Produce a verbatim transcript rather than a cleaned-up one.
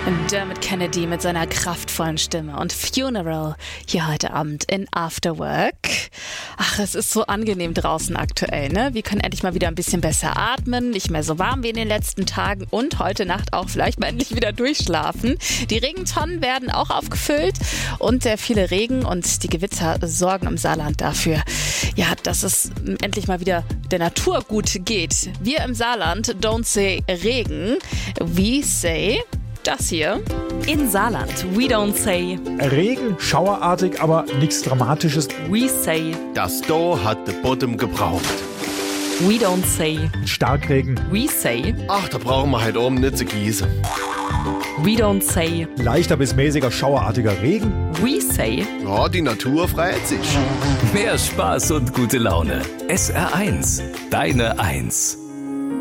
Dermot Kennedy mit seiner kraftvollen Stimme und Funeral hier heute Abend in After Work. Ach, es ist so angenehm draußen aktuell, ne? Wir können endlich mal wieder ein bisschen besser atmen, nicht mehr so warm wie in den letzten Tagen und heute Nacht auch vielleicht mal endlich wieder durchschlafen. Die Regentonnen werden auch aufgefüllt und der viele Regen und die Gewitter sorgen im Saarland dafür, ja, dass es endlich mal wieder der Natur gut geht. Wir im Saarland don't say Regen, we say das hier. In Saarland, we don't say Regen, schauerartig, aber nichts Dramatisches. we say Das Do hat de Bottom gebraucht. we don't say Starkregen, we say Ach, da brauchen wir halt oben nicht zu gießen. we don't say leichter bis mäßiger schauerartiger Regen. we say Ja, die Natur freut sich. Mehr Spaß und gute Laune. S R eins, deine Eins.